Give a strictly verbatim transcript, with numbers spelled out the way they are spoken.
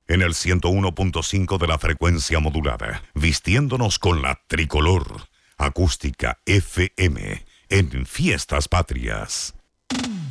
en el ciento uno punto cinco de la frecuencia modulada, vistiéndonos con la tricolor. Acústica F M en Fiestas Patrias.